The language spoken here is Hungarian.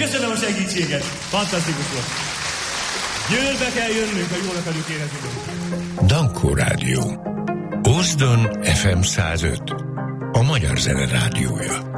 Köszönöm a segítséget. Fantasztikus volt. Győrbe kell jönnünk, ha jól akarjuk érezni. Dankó Rádió. Ózdon FM 105. A magyar zene rádiója.